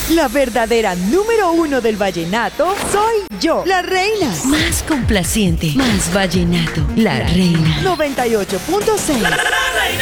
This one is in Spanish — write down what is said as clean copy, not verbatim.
La verdadera número uno del vallenato soy yo, la reina. Más complaciente, más vallenato, la reina. 98.6